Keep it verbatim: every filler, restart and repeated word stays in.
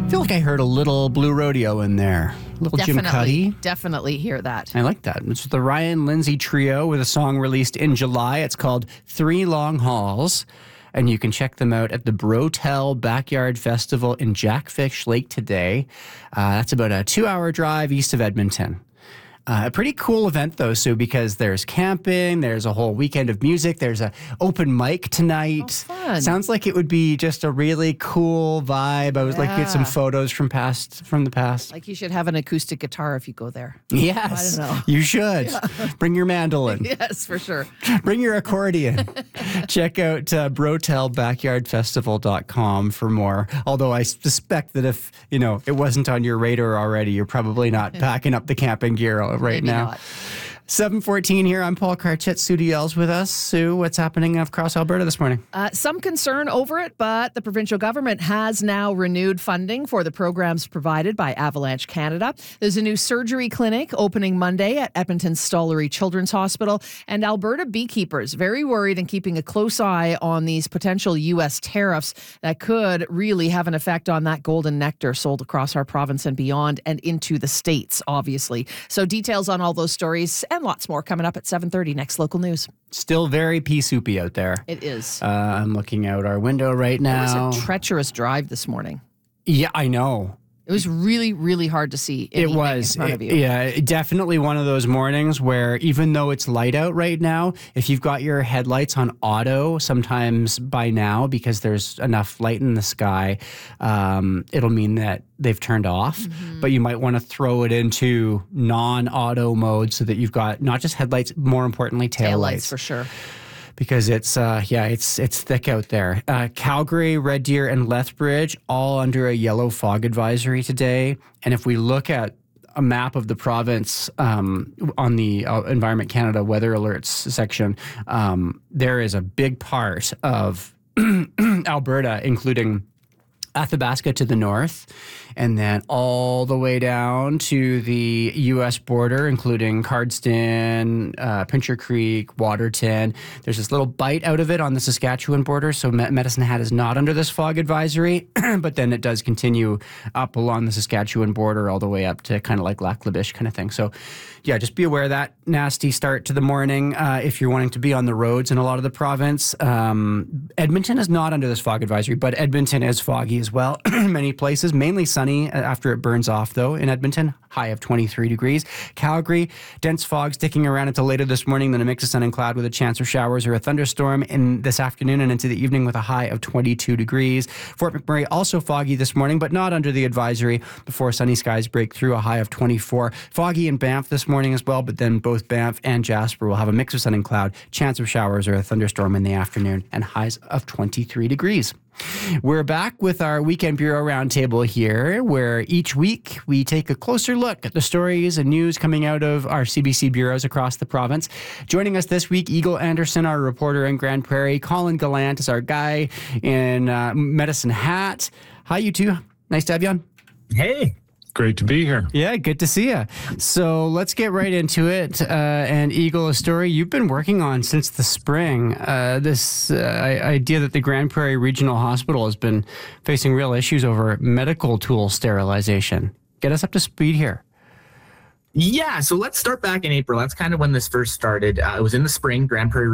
I feel like I heard a little Blue Rodeo in there. A little Jim Definitely, Cuddy. definitely hear that. I like that. It's the Ryan Lindsay Trio with a song released in July. It's called Three Long Hauls. And you can check them out at the Brotel Backyard Festival in Jackfish Lake today. Uh, that's about a two-hour drive east of Edmonton. Uh, a pretty cool event, though, Sue, because there's camping, there's a whole weekend of music, there's a open mic tonight. Oh, fun. Sounds like it would be just a really cool vibe. I was like, get some Yeah. photos from past from the past. Like you should have an acoustic guitar if you go there. Yes, I don't know. you should. Bring your mandolin. Yes, for sure. Bring your accordion. Check out uh, brotel backyard festival dot com for more. Although I suspect that if, you know, it wasn't on your radar already, you're probably not packing up the camping gear right Maybe now. not. seven fourteen here. I'm Paul Carchett. Sue Diel's with us. Sue, what's happening across Alberta this morning? Uh, some concern over it, but the provincial government has now renewed funding for the programs provided by Avalanche Canada. There's a new surgery clinic opening Monday at Edmonton Stollery Children's Hospital, and Alberta beekeepers very worried and keeping a close eye on these potential U S tariffs that could really have an effect on that golden nectar sold across our province and beyond and into the States, obviously. So details on all those stories and lots more coming up at seven thirty next Local News. Still very pea soupy out there. It is. Uh, I'm looking out our window right It now. was a treacherous drive this morning. Yeah, I know. It was really, really hard to see anything It was. in front of you. It- yeah, definitely one of those mornings where even though it's light out right now, if you've got your headlights on auto, sometimes by now, because there's enough light in the sky, um, it'll mean that they've turned off. Mm-hmm. But you might want to throw it into non-auto mode so that you've got not just headlights, more importantly, taillights. Taillights for sure. Because it's, uh, yeah, it's it's thick out there. Uh, Calgary, Red Deer, and Lethbridge all under a yellow fog advisory today. And if we look at a map of the province um, on the uh, Environment Canada weather alerts section, um, there is a big part of Alberta, including Athabasca to the north, and then all the way down to the U S border, including Cardston, uh, Pincher Creek, Waterton. There's this little bite out of it on the Saskatchewan border, so Me- Medicine Hat is not under this fog advisory, but then it does continue up along the Saskatchewan border all the way up to kind of like Lac La Biche kind of thing. So, yeah, just be aware of that nasty start to the morning uh, if you're wanting to be on the roads in a lot of the province. Um, Edmonton is not under this fog advisory, but Edmonton is foggy as well. Many places, mainly sunny after it burns off, though, in Edmonton, high of twenty-three degrees. Calgary, dense fog sticking around until later this morning, then a mix of sun and cloud with a chance of showers or a thunderstorm in this afternoon and into the evening with a high of twenty-two degrees. Fort McMurray also foggy this morning, but not under the advisory before sunny skies break through, a high of twenty-four. Foggy in Banff this morning as well, but then both Banff and Jasper will have a mix of sun and cloud, chance of showers or a thunderstorm in the afternoon, and highs of twenty-three degrees. We're back with our Weekend Bureau Roundtable here, where each week we take a closer look at the stories and news coming out of our C B C bureaus across the province. Joining us this week, Eagle Anderson, our reporter in Grand Prairie. Colin Gallant is our guy in uh, Medicine Hat. Hi, you two. Nice to have you on. Hey. Great to be here. Yeah, good to see you. So let's get right into it. Uh, and Eagle, a story you've been working on since the spring. Uh, this uh, idea that the Grand Prairie Regional Hospital has been facing real issues over medical tool sterilization. Get us up to speed here. Yeah, so let's start back in April. That's kind of when this first started. Uh, it was in the spring. Grand Prairie